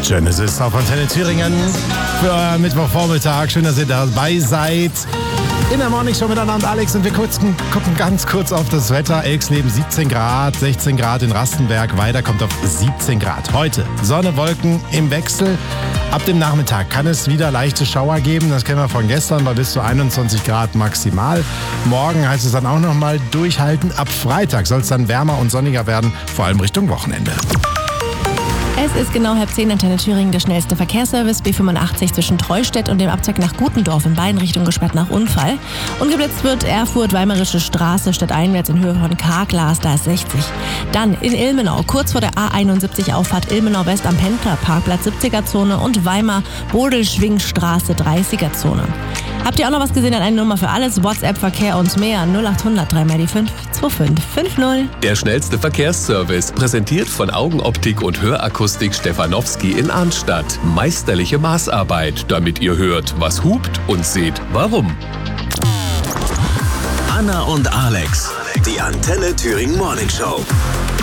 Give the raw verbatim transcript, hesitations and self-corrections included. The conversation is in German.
Schön, es ist auf Antenne Thüringen für euren Mittwochvormittag. Schön, dass ihr dabei seid. In der Morningshow mit Anna und Alex und wir gucken, gucken ganz kurz auf das Wetter. Elxleben siebzehn Grad, sechzehn Grad in Rastenberg, Weida kommt auf siebzehn Grad. Heute Sonne, Wolken im Wechsel. Ab dem Nachmittag kann es wieder leichte Schauer geben. Das kennen wir von gestern bei bis zu einundzwanzig Grad maximal. Morgen heißt es dann auch nochmal durchhalten. Ab Freitag soll es dann wärmer und sonniger werden, vor allem Richtung Wochenende. Es ist genau halb zehn, Antenne Thüringen, der schnellste Verkehrsservice. B fünfundachtzig zwischen Treustedt und dem Abzweig nach Gutendorf in beiden Richtungen gesperrt nach Unfall. Und geblitzt wird Erfurt-Weimarische Straße stadteinwärts in Höhe von Karglas, da ist sechzig. Dann in Ilmenau, kurz vor der A einundsiebzig Auffahrt Ilmenau West am Pendlerparkplatz siebziger Zone und Weimar-Bodelschwingstraße dreißiger Zone. Habt ihr auch noch was gesehen? An eine Nummer für alles, WhatsApp, Verkehr und mehr. null achthundert drei mal die fünf zwei fünf fünf null. Der schnellste Verkehrsservice, präsentiert von Augenoptik und Hörakustik Stefanowski in Arnstadt. Meisterliche Maßarbeit, damit ihr hört, was hupt und seht, warum. Anna und Alex, die Antenne Thüringen Morningshow.